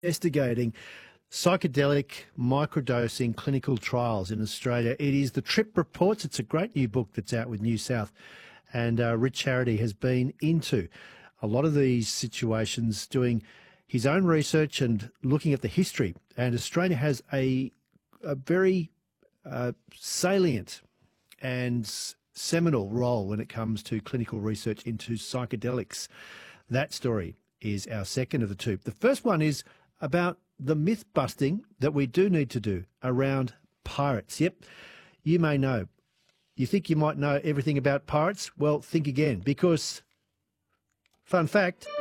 Investigating psychedelic microdosing clinical trials in Australia. It is the Trip Reports. It's a great new book that's out with New South. And Rich Charity has been into a lot of these situations, doing his own research and looking at the history. And Australia has a very salient and seminal role when it comes to clinical research into psychedelics. That story is our second of the two. The first one is about the myth busting that we do need to do around pirates. Yep, you may know. You think you might know everything about pirates? Well, think again, because, fun fact,